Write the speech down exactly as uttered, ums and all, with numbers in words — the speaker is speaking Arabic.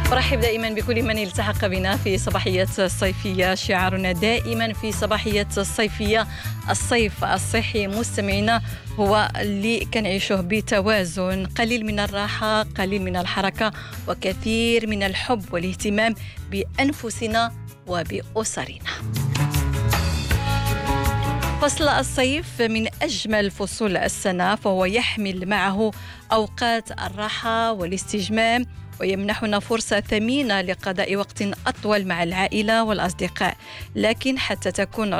أرحب دائما بكل من التحق بنا في صباحية الصيفية. شعارنا دائما في صباحية الصيفية الصيف الصحي مستمعينا هو اللي كنعيشه بتوازن، قليل من الراحة، قليل من الحركة، وكثير من الحب والاهتمام بأنفسنا وبأسرنا. فصل الصيف من أجمل فصول السنة، فهو يحمل معه أوقات الراحة والاستجمام، ويمنحنا فرصة ثمينة لقضاء وقت أطول مع العائلة والأصدقاء. لكن حتى تكون